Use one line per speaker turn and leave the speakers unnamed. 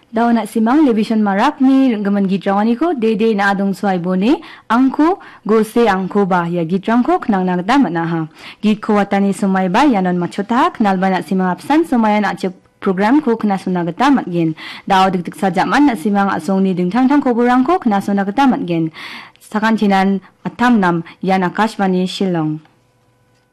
Daw na simang television marak ni gaman gitrawani ko dede na adong swai bone angko gose angko ba ya gitrang ko knang nagda manaha git ko watani sumai ba yanon machota knal ba na simang absan sumaya na chuk program ko kena sunagata matgen daw dik sajaman na simang asong ni dingtang tang ko burang ko kena sunagata matgen sakan chinan atam nam yan Akashvani Shillong.